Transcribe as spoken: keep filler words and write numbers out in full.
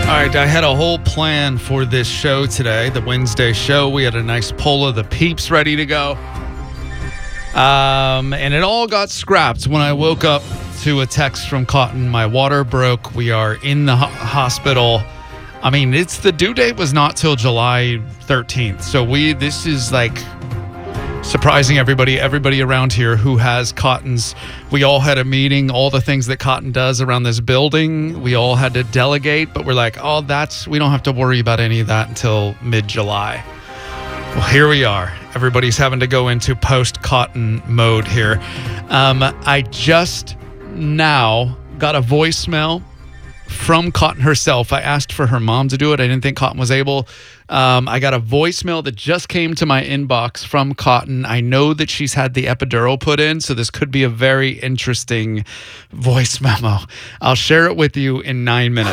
All right, I had a whole plan for this show today, the Wednesday show. We had a nice poll of the peeps ready to go. Um, and it all got scrapped when I woke up to a text from Cotton. My water broke. We are in the ho- hospital. I mean, it's the due date was not till July thirteenth. So we, this is like surprising everybody, everybody around here who has Cotton's. We all had a meeting, all the things that Cotton does around this building. We all had to delegate, but we're like, oh, that's, we don't have to worry about any of that until mid-July. Well, here we are. Everybody's having to go into post-Cotton mode here. Um, I just now got a voicemail from Cotton herself. I asked for her mom to do it. I didn't think Cotton was able. Um, I got a voicemail that just came to my inbox from Cotton. I know that she's had the epidural put in, so this could be a very interesting voice memo. I'll share it with you in nine minutes.